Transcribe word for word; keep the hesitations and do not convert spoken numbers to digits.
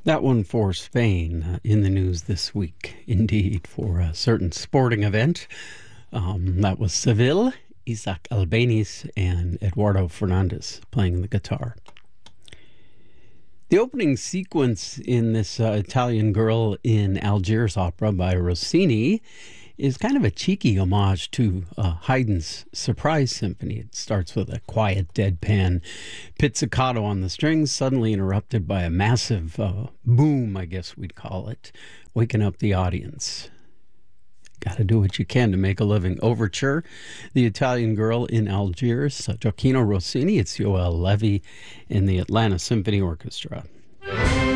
That one for Spain uh, in the news this week, indeed, for a certain sporting event. Um, that was Seville, Isaac Albeniz, and Eduardo Fernandez playing the guitar. The opening sequence in this uh, Italian Girl in Algiers opera by Rossini is kind of a cheeky homage to uh, Haydn's Surprise Symphony. It starts with a quiet, deadpan pizzicato on the strings, suddenly interrupted by a massive uh, boom, I guess we'd call it, waking up the audience. Got to do what you can to make a living. Overture, The Italian Girl in Algiers, uh, Gioacchino Rossini. It's Joel Levy in the Atlanta Symphony Orchestra.